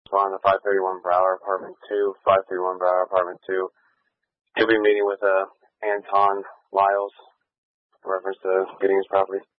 on the 531 Brower, Apartment 2, 531 Brower, Apartment 2. He'll be meeting with Anton Lyles in reference to getting his property.